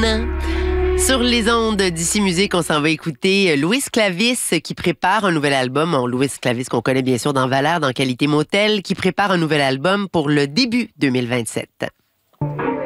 Sur les ondes d'Ici Musique, on s'en va écouter Louis Clavis qui prépare un nouvel album. Louis Clavis qu'on connaît bien sûr dans Valère, dans Qualité Motel, qui prépare un nouvel album pour le début 2027.